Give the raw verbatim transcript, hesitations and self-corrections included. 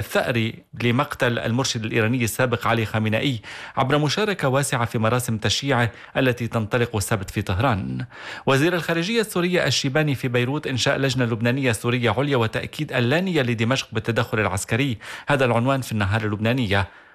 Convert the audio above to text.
الثأر لمقتل المرشد الإيراني السابق علي خامنئي عبر مشاركة واسعة في مراسم تشييعه التي تنطلق السبت في طهران. وزير الخارجية السورية الشيباني في بيروت إنشاء لجنة لبنانية سورية عليا وتأكيد اللانية لدمشق بالتدخل العسكري، هذا العنوان في النهار اللبنانية.